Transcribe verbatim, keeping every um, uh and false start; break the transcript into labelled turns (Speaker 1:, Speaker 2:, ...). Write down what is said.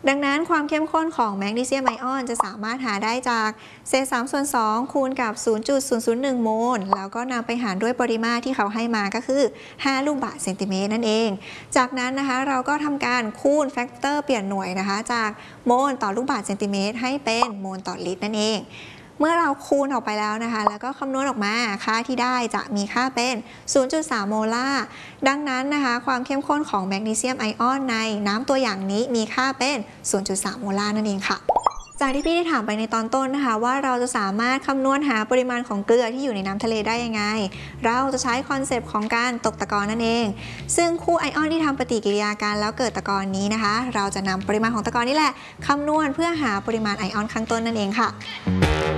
Speaker 1: ดังนั้นความเข้มข้นของแมกนีเซียมไอออนจะสามารถหาได้จากเศษสามส่วนสองคูณกับ ศูนย์จุดศูนย์ศูนย์หนึ่ง โมลแล้วก็นำไปหารด้วยปริมาตรที่เขาให้มาก็คือห้าลูกบาศก์เซนติเมตรนั่นเองจากนั้นนะคะเราก็ทำการคูณแฟกเตอร์เปลี่ยนหน่วยนะคะจากโมลต่อลูกบาศก์เซนติเมตรให้เป็นโมลต่อลิตรนั่นเองเมื่อเราคูณออกไปแล้วนะคะแล้วก็คำนวณออกมาค่าที่ได้จะมีค่าเป็น ศูนย์จุดสาม โมลาร์ดังนั้นนะคะความเข้มข้นของแมกนีเซียมไอออนในน้ำตัวอย่างนี้มีค่าเป็น ศูนย์จุดสาม โมลาร์นั่นเองค่ะจากที่พี่ได้ถามไปในตอนต้นนะคะว่าเราจะสามารถคำนวณหาปริมาณของเกลือที่อยู่ในน้ำทะเลได้ยังไงเราจะใช้คอนเซปต์ของการตกตะกอนนั่นเองซึ่งคู่ไอออนที่ทำปฏิกิริยากันแล้วเกิดตะกอนนี้นะคะเราจะนำปริมาณของตะกอนนี่แหละคำนวณเพื่อหาปริมาณไอออนข้างต้นนั่นเองค่ะ